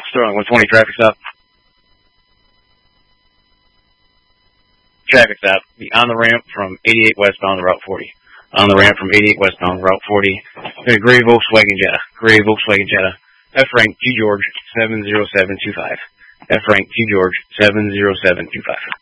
Sterling 120 traffic stop. Traffic stop. Be on the ramp from 88 westbound to Route 40. On the ramp from 88 westbound to Route 40. A gray Volkswagen Jetta. Gray Volkswagen Jetta. F rank G George 70725. F rank G George 70725.